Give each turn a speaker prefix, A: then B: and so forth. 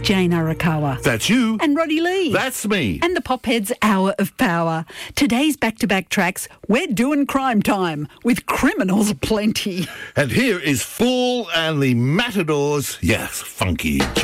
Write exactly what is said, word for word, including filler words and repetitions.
A: Jane Arakawa.
B: That's you.
A: And Roddy Lee.
B: That's me.
A: And the Popheads Hour of Power. Today's back-to-back tracks, we're doing crime time with criminals aplenty.
B: And here is Fool and the Matadors. Yes, funky.